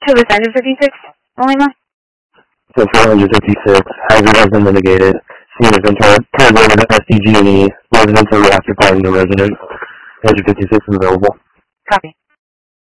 To the 156, Lima? So 456, hazard has been mitigated. Scene has been turned over to SDG&E. Residents are reoccupying the residence. 156 is available. Copy.